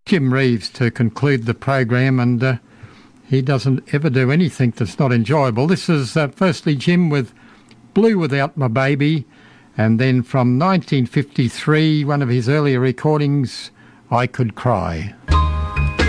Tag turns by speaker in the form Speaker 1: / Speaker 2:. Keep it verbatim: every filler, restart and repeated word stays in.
Speaker 1: Jim Reeves to conclude the program, and uh, he doesn't ever do anything that's not enjoyable. This is uh, firstly Jim with Blue Without My Baby, and then from nineteen fifty-three, one of his earlier recordings, I Could Cry.